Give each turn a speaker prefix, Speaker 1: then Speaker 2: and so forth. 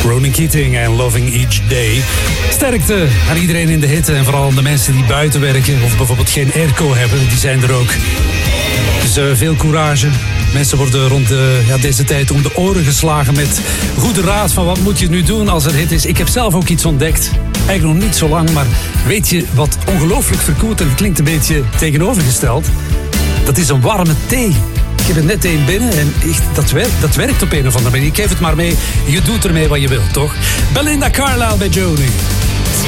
Speaker 1: Ronan Keating en Loving Each Day. Sterkte aan iedereen in de hitte en vooral aan de mensen die buiten werken of bijvoorbeeld geen airco hebben, die zijn er ook. Dus veel courage. Mensen worden rond deze tijd om de oren geslagen met goede raad van wat moet je nu doen als er hit is. Ik heb zelf ook iets ontdekt. Eigenlijk nog niet zo lang, maar weet je wat ongelooflijk verkoelt en het klinkt een beetje tegenovergesteld? Dat is een warme thee. Ik heb er net één binnen en echt, dat werkt op een of andere manier. Ik geef het maar mee. Je doet ermee wat je wilt, toch? Belinda Carlisle bij Joni.